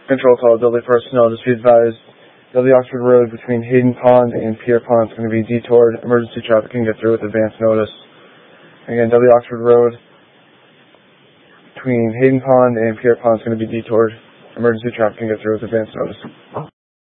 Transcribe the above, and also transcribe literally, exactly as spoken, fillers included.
Control call, Dudley personnel, just be advised, Dudley Oxford Road between Hayden Pond and Pierre Pond is going to be detoured. Emergency traffic can get through with advance notice. Again, Dudley Oxford Road between Hayden Pond and Pierre Pond is going to be detoured. Emergency traffic can get through with advance notice.